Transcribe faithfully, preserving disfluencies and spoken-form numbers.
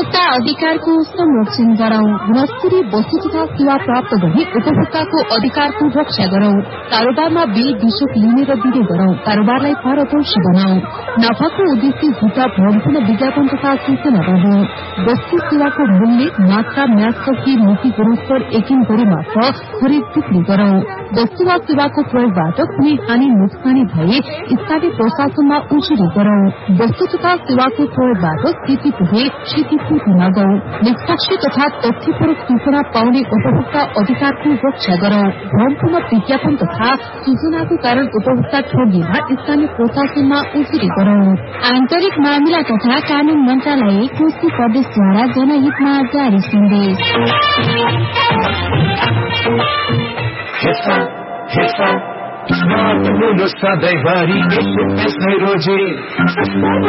उपभोक्ता अधिकारको संरक्षण गरौं। गुणस्तरीय वस्तु तथा सेवा प्राप्त गर्ने उपभोक्ताको अधिकारको रक्षा गरौं। कारोबारमा बिल विशुल्क लिने र दिने गरौं। कारोबारलाई पारदर्शी बनाऊ। नाफाको उद्देश्य झुटा भ्रमपूर्ण विज्ञापन तथा सूचना गर्नु। वस्तु सेवाको मूल्य मात्रा म्याच सकी नीति गुणस्तर यकिन गरी मात्र खरिद बिक्री गरौं। वस्तु वा सेवाको प्रयोगबाट कुनै हानि नोक्सानी भए स्थानीय प्रशासनमा उजुरी गरौं। वस्तु तथा सेवाको प्रयोगबाट क्षति पुगे क्षतिपूर्ति मागौं। निष्पक्ष तथा तथ्यपरक सूचना पाउने उपभोक्ता अधिकारको रक्षा गरौं। भ्रमपूर्ण विज्ञापन तथा सूचनाको कारण उपभोक्ता ठगिएमा स्थानीय प्रशासनमा उजुरी गरौं। आन्तरिक मामिला तथा कानून मन्त्रालय कोशी प्रदेशद्वारा जनहितमा जारी सन्देश। सधैँभरि रोजे